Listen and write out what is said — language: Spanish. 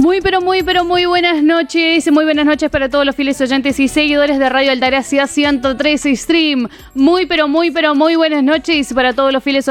Muy buenas noches. Muy buenas noches para todos los fieles oyentes y seguidores de Radio Altagracia 103 Stream. Muy buenas noches para todos los fieles